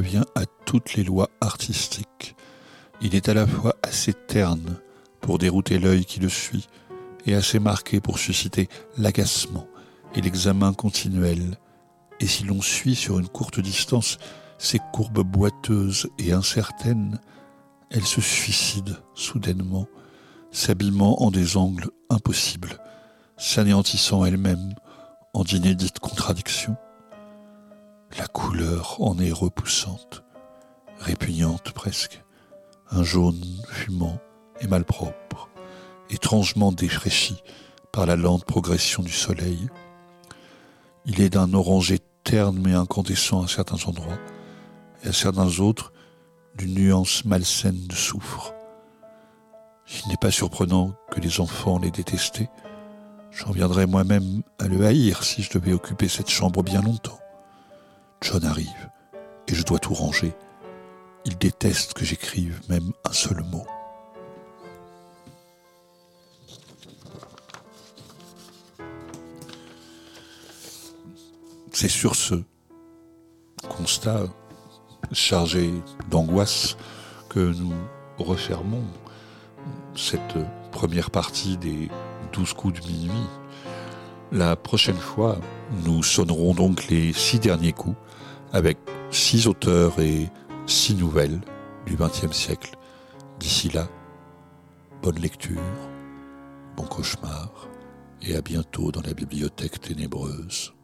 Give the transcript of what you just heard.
contrevient à toutes les lois artistiques. Il est à la fois assez terne pour dérouter l'œil qui le suit et assez marqué pour susciter l'agacement et l'examen continuel. Et si l'on suit sur une courte distance ces courbes boiteuses et incertaines, elles se suicident soudainement, s'abîmant en des angles impossibles, s'anéantissant elles-mêmes en d'inédites contradictions. La couleur en est repoussante, répugnante presque, un jaune fumant et malpropre, étrangement défraîchi par la lente progression du soleil. Il est d'un orangé terne mais incandescent à certains endroits, et à certains autres d'une nuance malsaine de soufre. Il n'est pas surprenant que les enfants l'aient détesté. J'en viendrais moi-même à le haïr si je devais occuper cette chambre bien longtemps. John arrive, et je dois tout ranger. Il déteste que j'écrive même un seul mot. C'est sur ce constat chargé d'angoisse que nous refermons cette première partie des 12 coups de minuit. La prochaine fois, nous sonnerons donc les 6 derniers coups avec 6 auteurs et 6 nouvelles du XXe siècle. D'ici là, bonne lecture, bon cauchemar et à bientôt dans la bibliothèque ténébreuse.